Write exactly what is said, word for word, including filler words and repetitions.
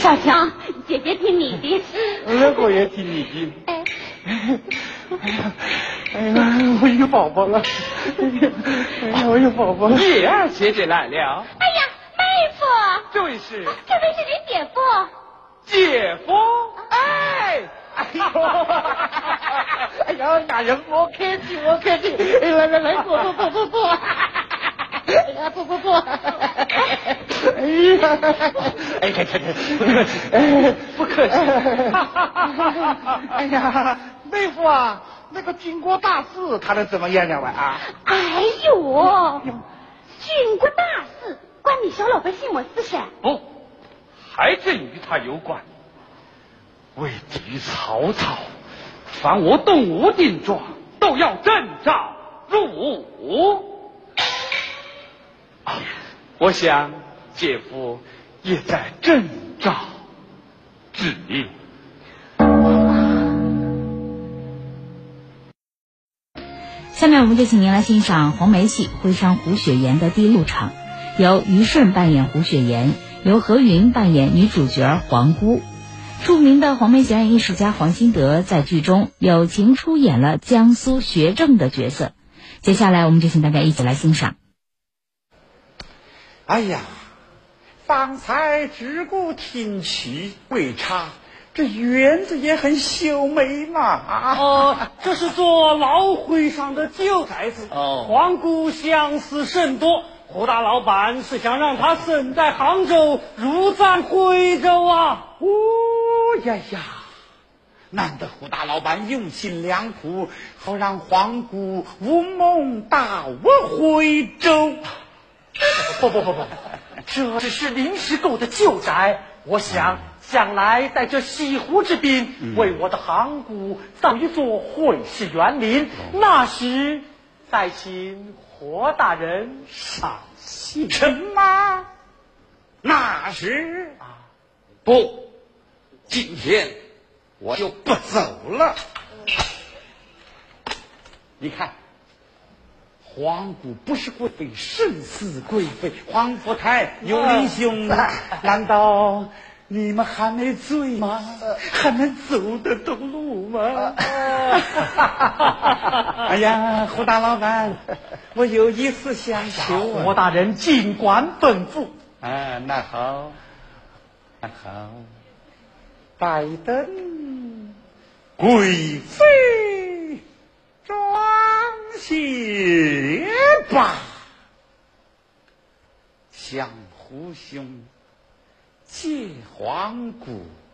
小强，姐姐听你的。 那我也听你的。哎，哎呀，哎呀，我有宝宝了！哎呀，我有宝宝了！ 叶儿姐姐来了。 哎呀，妹夫， 这位是？ 这位是你姐夫。 姐夫？哎，哎呦， 哎呀，大人莫客气，莫客气，来来来，坐坐坐坐坐。哎呀，坐坐坐！哎呀，哎，这这这，不客气，哎，不客气。哎呀，妹夫啊，那个军国大事谈的怎么样了啊？ 哎呦，军国大事关你小老百姓么事噻？ 不，还真与他有关。为抵御曹操，凡我动武定庄，都要征召入伍。我想姐夫也在征召之列。 下面我们就请您来欣赏黄梅戏《徽商胡雪岩》的第六场，由于顺扮演胡雪岩，由何云扮演女主角黄姑。著名的黄梅表演艺术家黄新德在剧中友情出演了江苏学政的角色。接下来我们就请大家一起来欣赏。 哎呀，方才只顾听曲未差，这园子也很秀美嘛。啊， 哦，这是做老徽商的旧宅子， 哦， 皇姑相思甚多。胡大老板是想让他身在杭州，如在徽州啊！ 哦呀呀，难得胡大老板用心良苦，好让皇姑无梦到我徽州。 不不不不，这只是临时购的旧宅，我想将来带着西湖之滨，嗯、为我的杭姑造一座会试园林，那时再请霍大人赏析。 什么？那时啊？不，今天我就不走了。你看。皇姑不是贵妃，胜似贵妃。皇福台、幽灵兄，难道你们还没醉吗？还能走得动路吗？哎呀，胡大老板，我有一事相求啊！ 胡大人尽管吩咐。 啊，那好，那好，拜登贵妃装鞋吧，向胡兄借皇姑